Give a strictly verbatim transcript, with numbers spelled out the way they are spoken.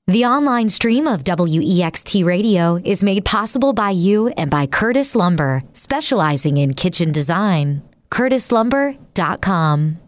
The online stream of W E X T Radio is made possible by you and by Curtis Lumber, specializing in kitchen design. curtis lumber dot com.